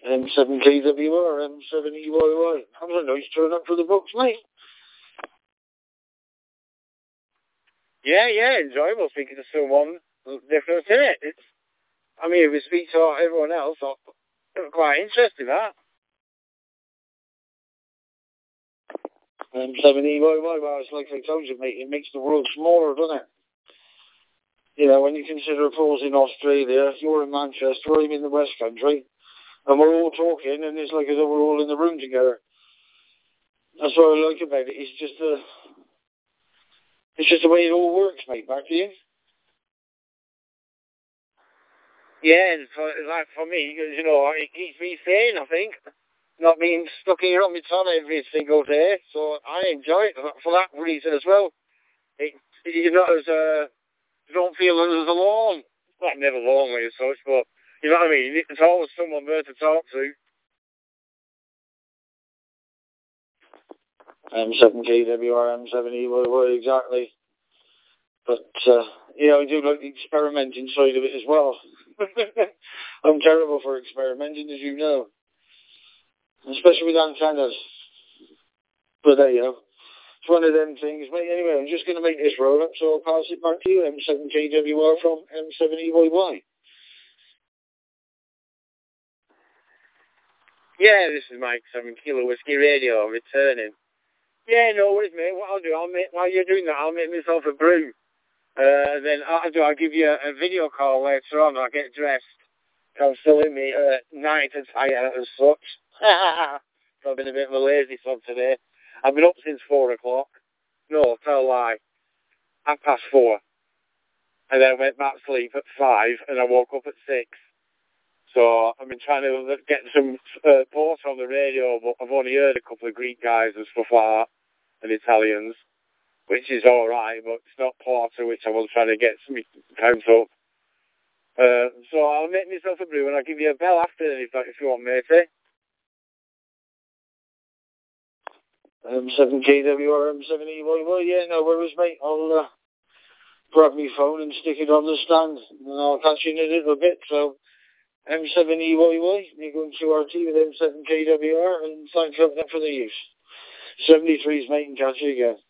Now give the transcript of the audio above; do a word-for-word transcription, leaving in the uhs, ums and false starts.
M seven K W R, M seven E Y Y. That was a nice turn up for the books, mate. Yeah, yeah, enjoyable speaking to someone different in it. It's, I mean, if we speak to everyone else, it's quite interesting, that. M seven E Y Y, well, it's like I told you, mate, it makes the world smaller, doesn't it? You know, when you consider Paul's in Australia, you're in Manchester, I'm in the West Country, and we're all talking, and it's like as though we're all in the room together. That's what I like about it. It's just a, it's just the way it all works, mate. Back to you. Yeah, and for, like for me, you know, it keeps me sane, I think. Not being stuck here on my ton every single day, so I enjoy it for that reason as well. It, you're not as, uh, you don't feel as alone. Well, never lonely as such, but you know what I mean? There's always someone there to talk to. M seven K W R, M seven E Y Y, exactly. But, uh, you know, I do like the experimenting side of it as well. I'm terrible for experimenting, as you know. Especially with antennas. But there you go. It's one of them things, mate. Anyway, I'm just going to make this roll up, so I'll pass it back to you. M seven K W R from M seven E Y Y. Yeah, this is Mike seven Kilo Whiskey Radio, returning. Yeah, no worries, mate. What I'll do, I'll make, while you're doing that, I'll make myself a brew. Uh, then I'll do, I'll give you a, a video call later on. I'll get dressed. I'm still in me uh, night attire as such. So I've been a bit of a lazy son today. I've been up since four o'clock. No, tell a lie. Half past four. And then I went back to sleep at five, and I woke up at six. So I've been trying to get some uh, porter on the radio, but I've only heard a couple of Greek guys and stuff like that, and Italians, which is all right, but it's not porter, which I was trying to get some count up. Uh, so I'll make myself a brew, and I'll give you a bell after if, if you want, matey. M seven K W R, M seven E Y Y, yeah, no worries, mate. I'll uh, grab my phone and stick it on the stand, and I'll catch you in a little bit, so M seven E Y Y, you're going to R T with M seven K W R, and thanks for that for the use. seventy-threes, mate, and catch you again.